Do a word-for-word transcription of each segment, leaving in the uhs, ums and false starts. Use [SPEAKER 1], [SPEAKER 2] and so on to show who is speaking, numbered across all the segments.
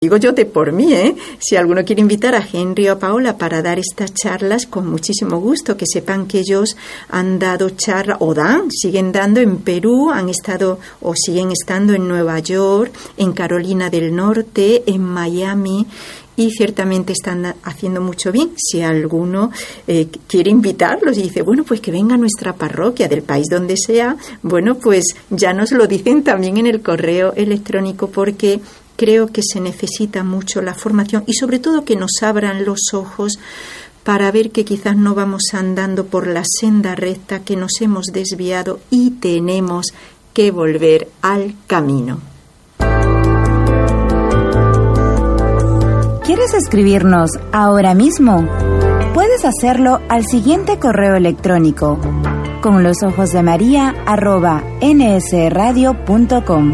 [SPEAKER 1] Digo yo de por mí, ¿eh? Si alguno quiere invitar a Henry o a Paola para dar estas charlas, con muchísimo gusto, que sepan que ellos han dado charlas, o dan, siguen dando en Perú, han estado o siguen estando en Nueva York, en Carolina del Norte, en Miami, y ciertamente están haciendo mucho bien. Si alguno eh, quiere invitarlos y dice, bueno, pues que venga a nuestra parroquia del país donde sea, bueno, pues ya nos lo dicen también en el correo electrónico, porque creo que se necesita mucho la formación y sobre todo que nos abran los ojos para ver que quizás no vamos andando por la senda recta, que nos hemos desviado y tenemos que volver al camino.
[SPEAKER 2] ¿Quieres escribirnos ahora mismo? Puedes hacerlo al siguiente correo electrónico: con los ojos de María arroba nsradio punto com.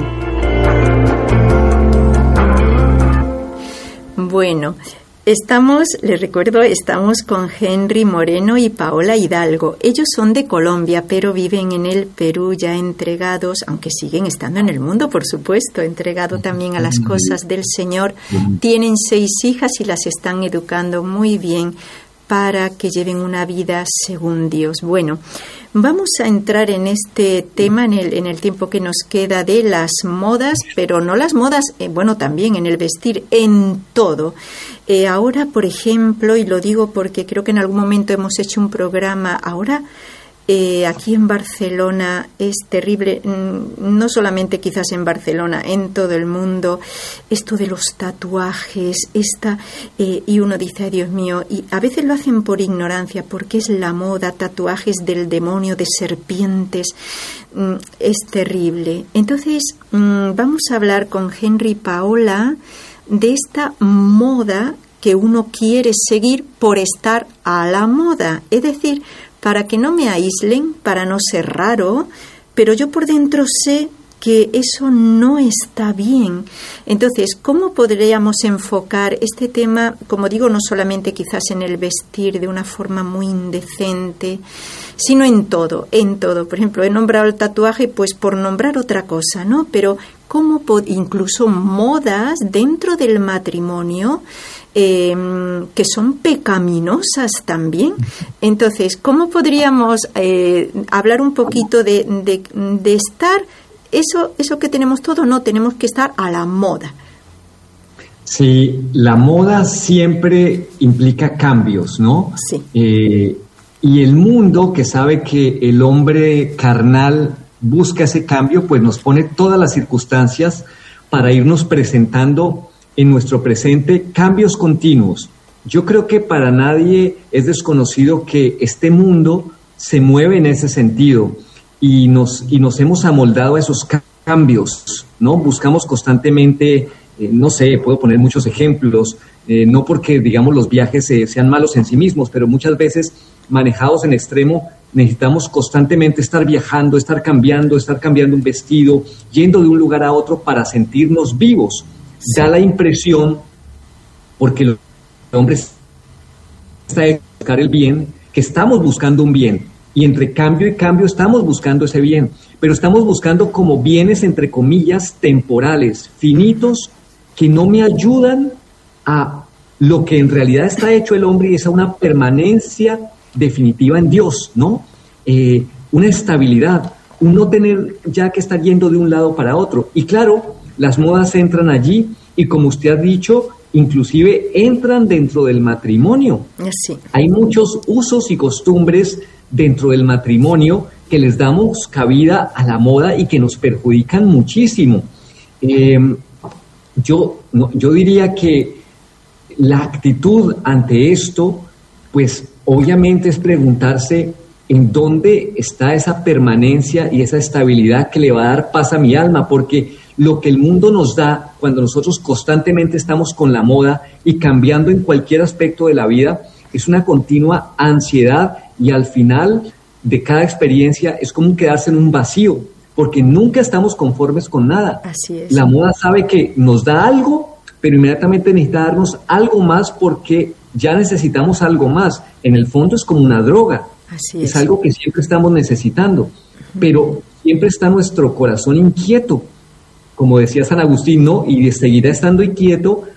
[SPEAKER 1] Bueno, estamos, les recuerdo, estamos con Henry Moreno y Paola Hidalgo. Ellos son de Colombia, pero viven en el Perú, ya entregados, aunque siguen estando en el mundo, por supuesto, entregados también a las cosas del Señor. Tienen seis hijas y las están educando muy bien para que lleven una vida según Dios. Bueno, vamos a entrar en este tema en el, en el tiempo que nos queda, de las modas, pero no las modas, eh, bueno, también en el vestir, en todo. Eh, ahora, por ejemplo, y lo digo porque creo que en algún momento hemos hecho un programa, ahora eh, aquí en Barcelona es terrible, no solamente quizás en Barcelona, en todo el mundo, esto de los tatuajes, esta, eh, y uno dice, ay Dios mío, y a veces lo hacen por ignorancia, porque es la moda, tatuajes del demonio, de serpientes, mm, es terrible. Entonces, mm, vamos a hablar con Henry y Paola de esta moda que uno quiere seguir por estar a la moda, es decir, para que no me aíslen, para no ser raro, pero yo por dentro sé que eso no está bien. Entonces, ¿cómo podríamos enfocar este tema, como digo, no solamente quizás en el vestir de una forma muy indecente, sino en todo, en todo? Por ejemplo, he nombrado el tatuaje, pues por nombrar otra cosa, ¿no? Pero cómo po- incluso modas dentro del matrimonio, eh, que son pecaminosas también. Entonces, ¿cómo podríamos eh, hablar un poquito de, de, de estar, eso, eso que tenemos todo, no, tenemos que estar a la moda?
[SPEAKER 3] Sí, la moda siempre implica cambios, ¿no?
[SPEAKER 1] Sí.
[SPEAKER 3] Eh, y el mundo, que sabe que el hombre carnal busca ese cambio, pues nos pone todas las circunstancias para irnos presentando en nuestro presente cambios continuos. Yo creo que para nadie es desconocido que este mundo se mueve en ese sentido y nos, y nos hemos amoldado a esos cambios, ¿no? Buscamos constantemente, eh, no sé, puedo poner muchos ejemplos, eh, no porque, digamos, los viajes eh, sean malos en sí mismos, pero muchas veces manejados en extremo, necesitamos constantemente estar viajando, estar cambiando, estar cambiando un vestido, yendo de un lugar a otro para sentirnos vivos. Sí. Da la impresión, porque el hombre está a buscar el bien, que estamos buscando un bien, y entre cambio y cambio estamos buscando ese bien, pero estamos buscando como bienes, entre comillas, temporales, finitos, que no me ayudan a lo que en realidad está hecho el hombre, y es a una permanencia definitiva en Dios, ¿no? Eh, una estabilidad, un no tener ya que estar yendo de un lado para otro. Y claro, las modas entran allí y, como usted ha dicho, inclusive entran dentro del matrimonio.
[SPEAKER 1] Sí.
[SPEAKER 3] Hay muchos usos y costumbres dentro del matrimonio que les damos cabida a la moda y que nos perjudican muchísimo. Eh, yo, no, yo diría que la actitud ante esto, pues obviamente es preguntarse en dónde está esa permanencia y esa estabilidad que le va a dar paz a mi alma, porque lo que el mundo nos da cuando nosotros constantemente estamos con la moda y cambiando en cualquier aspecto de la vida es una continua ansiedad, y al final de cada experiencia es como quedarse en un vacío, porque nunca estamos conformes con nada.
[SPEAKER 1] Así es.
[SPEAKER 3] La moda sabe que nos da algo, pero inmediatamente necesita darnos algo más porque ya necesitamos algo más. En el fondo es como una droga.
[SPEAKER 1] Así es.
[SPEAKER 3] Es algo que siempre estamos necesitando, pero siempre está nuestro corazón inquieto, como decía San Agustín, ¿no? Y seguirá estando inquieto